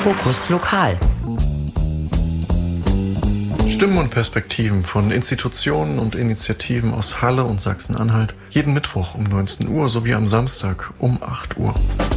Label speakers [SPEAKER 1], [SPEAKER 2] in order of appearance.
[SPEAKER 1] Fokus Lokal.
[SPEAKER 2] Stimmen und Perspektiven von Institutionen und Initiativen aus Halle und Sachsen-Anhalt. Jeden Mittwoch um 19 Uhr sowie am Samstag um 8 Uhr.